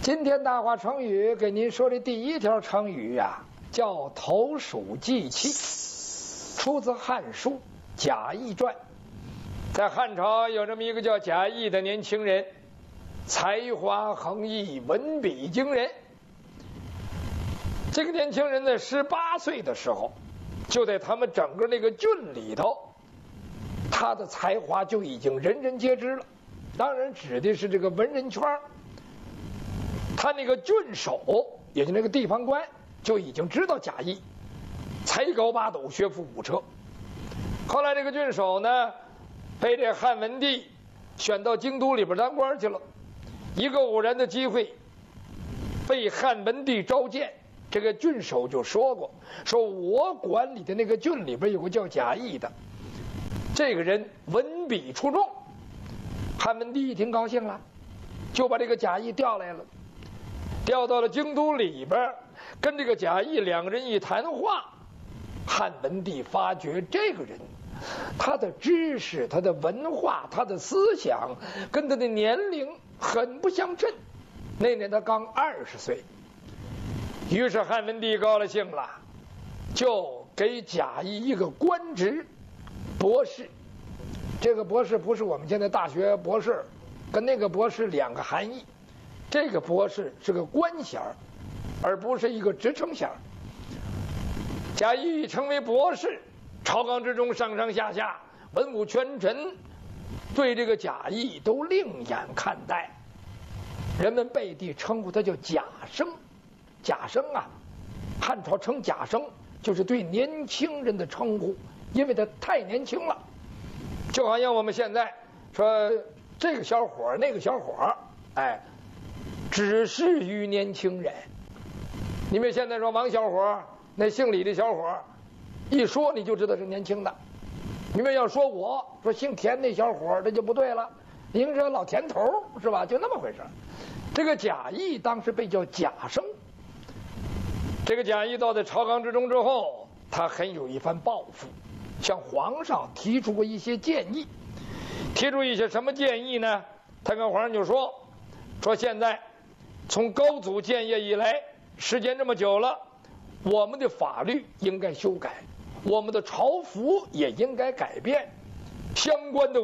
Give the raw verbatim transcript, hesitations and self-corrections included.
今天大话成语给您说的第一条成语呀、啊，叫投鼠忌器，出自《汉书·贾谊传》。在汉朝有这么一个叫贾谊的年轻人，才华横溢，文笔惊人。这个年轻人在十八岁的时候，就在他们整个那个郡里头，他的才华就已经人人皆知了。当然指的是这个文人圈。他那个郡守，也就那个地方官，就已经知道贾谊才高八斗，学富五车。后来这个郡守呢，被这汉文帝选到京都里边当官去了。一个偶然的机会，被汉文帝召见，这个郡守就说过，说我管理的那个郡里边有个叫贾谊的，这个人文笔出众。汉文帝一听高兴了，就把这个贾谊调来了。调到了京都里边，跟这个贾谊两个人一谈话，汉文帝发觉这个人，他的知识、他的文化、他的思想，跟他的年龄很不相称。那年他刚二十岁，于是汉文帝高了兴了，就给贾谊一个官职，博士。这个博士不是我们现在大学博士，跟那个博士两个含义。这个博士是个官衔，而不是一个职称衔。贾谊成为博士，朝纲之中上上下下文武权臣对这个贾谊都另眼看待，人们背地称呼他叫贾生。贾生啊，汉朝称贾生就是对年轻人的称呼，因为他太年轻了。就好像我们现在说这个小伙那个小伙，哎，只适于年轻人。你们现在说王小伙，那姓李的小伙，一说你就知道是年轻的。你们要说我说姓田那小伙，这就不对了，您这老田头是吧？就那么回事。这个贾谊当时被叫贾生。这个贾谊到在朝纲之中之后，他很有一番抱负，向皇上提出过一些建议。提出一些什么建议呢？他跟皇上就说说现在从高祖建业以来，时间这么久了，我们的法律应该修改，我们的朝服也应该改变，相关的